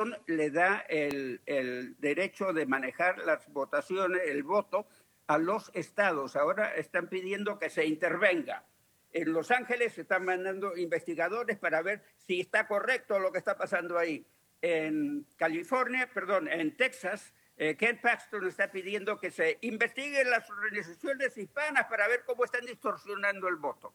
Constitución le da el derecho de manejar las votaciones, el voto, a los estados. Ahora están pidiendo que se intervenga. En Los Ángeles se están mandando investigadores para ver si está correcto lo que está pasando ahí. En Texas, Ken Paxton está pidiendo que se investiguen las organizaciones hispanas para ver cómo están distorsionando el voto.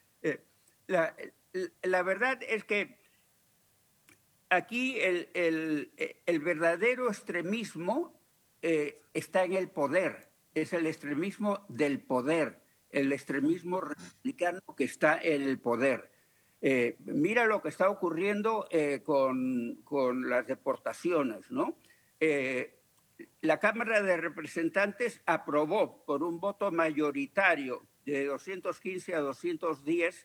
La verdad es que aquí el verdadero extremismo está en el poder. Es el extremismo del poder, el extremismo republicano que está en el poder. Mira lo que está ocurriendo con las deportaciones, ¿no? La Cámara de Representantes aprobó por un voto mayoritario de 215 a 210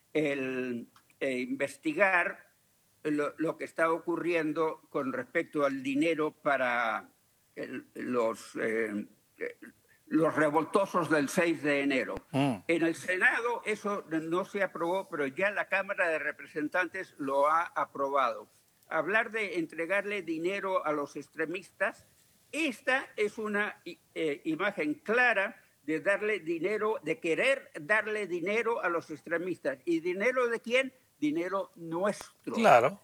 investigar lo que está ocurriendo con respecto al dinero para los revoltosos del 6 de enero. En el Senado eso no se aprobó, pero ya la Cámara de Representantes lo ha aprobado. Hablar de entregarle dinero a los extremistas, esta es una imagen clara de darle dinero, de querer darle dinero a los extremistas. ¿Y dinero de quién? Dinero nuestro. Claro.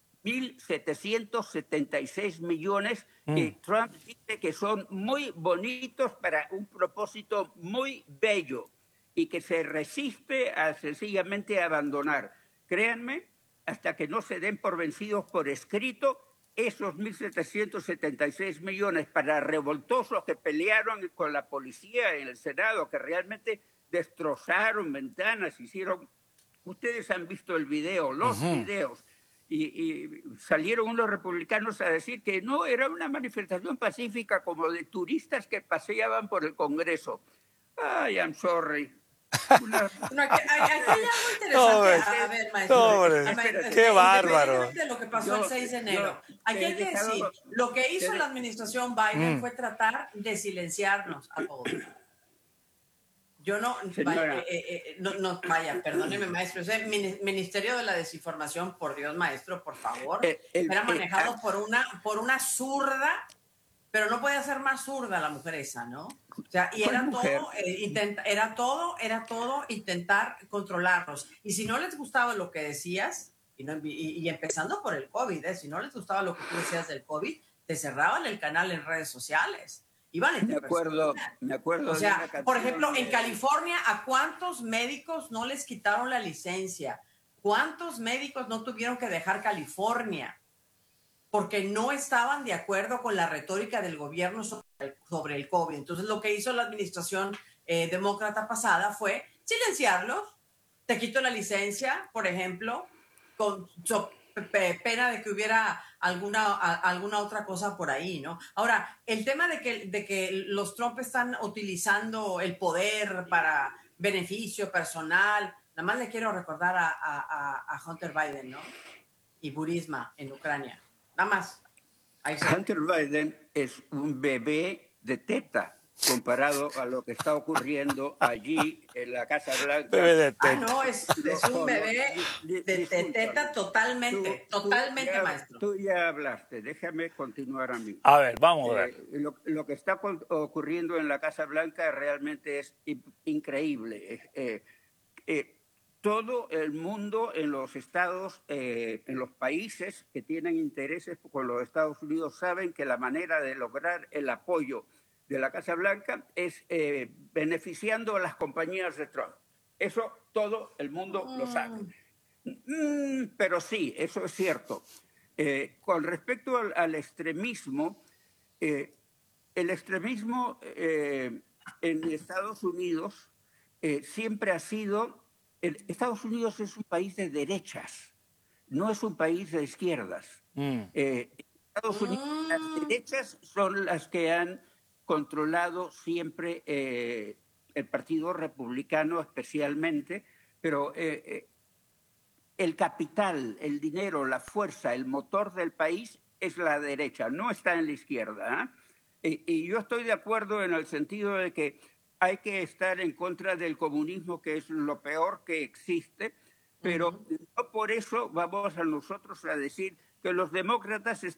1.776 millones que Trump dice que son muy bonitos para un propósito muy bello y que se resiste a sencillamente abandonar. Créanme, hasta que no se den por vencidos por escrito, esos 1.776 millones para revoltosos que pelearon con la policía en el Senado, que realmente destrozaron ventanas, hicieron... Ustedes han visto el video, los videos, y salieron unos republicanos a decir que no, era una manifestación pacífica como de turistas que paseaban por el Congreso. Ay, I'm sorry. Aquí hay algo interesante. A ver, maestro. Qué bárbaro. De lo que pasó el 6 de enero. Aquí hay que decir, lo que hizo la administración Biden fue tratar de silenciarnos a todos. Yo vaya, perdóneme, maestro, ese Ministerio de la Desinformación, por Dios, maestro, por favor, era manejado por una zurda, pero no podía ser más zurda la mujer esa, ¿no? O sea, y era todo intentar controlarlos. Y si no les gustaba lo que decías, y empezando por el COVID, si no les gustaba lo que tú decías del COVID, te cerraban el canal en redes sociales. Me acuerdo. O sea, por ejemplo, en California, ¿a cuántos médicos no les quitaron la licencia? ¿Cuántos médicos no tuvieron que dejar California? Porque no estaban de acuerdo con la retórica del gobierno sobre el COVID. Entonces, lo que hizo la administración demócrata pasada fue silenciarlos. Te quito la licencia, por ejemplo, con pena de que hubiera alguna otra cosa por ahí, ¿no? Ahora, el tema de que los Trump están utilizando el poder para beneficio personal, nada más le quiero recordar a Hunter Biden, ¿no? Y Burisma en Ucrania. Nada más. Hunter Biden es un bebé de teta comparado a lo que está ocurriendo allí en la Casa Blanca. Bebé de teta. No, es un bebé de teta totalmente, maestro. Tú ya hablaste, déjame continuar a mí. A ver, vamos a ver. Lo que está ocurriendo en la Casa Blanca realmente es increíble. Todo el mundo en los estados, en los países que tienen intereses con los Estados Unidos saben que la manera de lograr el apoyo de la Casa Blanca es beneficiando a las compañías de Trump. Eso todo el mundo lo sabe. Pero sí, eso es cierto. Con respecto al extremismo, el extremismo en Estados Unidos siempre ha sido... Estados Unidos es un país de derechas, no es un país de izquierdas. Estados Unidos, las derechas son las que han controlado siempre el Partido Republicano especialmente, pero el capital, el dinero, la fuerza, el motor del país es la derecha, no está en la izquierda. Y yo estoy de acuerdo en el sentido de que hay que estar en contra del comunismo, que es lo peor que existe, pero no por eso vamos a nosotros a decir que los demócratas están